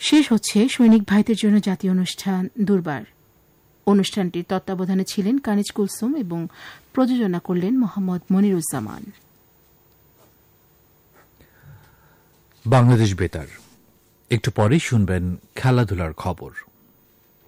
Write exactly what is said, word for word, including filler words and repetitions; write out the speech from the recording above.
শেষ হচ্ছে সৈনিক ভাইদের জন্য জাতীয় অনুষ্ঠান দুর্বার। অনুষ্ঠানটির তত্ত্বাবধানে ছিলেন কানিজ কুলসুম এবং প্রযোজনা করলেন মোহাম্মদ মনিরুজ্জামান। বাংলাদেশ বেতার। একটু পরেই শুনবেন খেলাধুলার খবর।